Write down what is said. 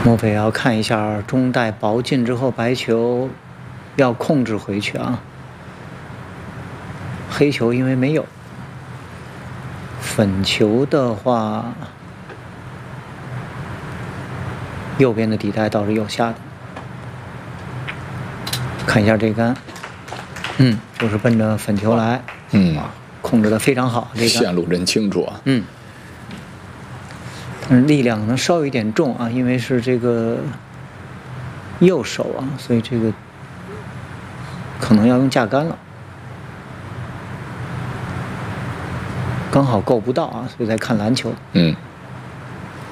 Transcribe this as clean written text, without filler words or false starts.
莫非要看一下中带薄进之后白球要控制回去啊？黑球因为没有，粉球的话，右边的底带倒是有下的。看一下这杆，就是奔着粉球来，控制的非常好，这杆线路真清楚啊， 但是力量呢稍有一点重啊，因为是这个右手啊，所以这个可能要用架杆了，刚好够不到啊，所以在看篮球。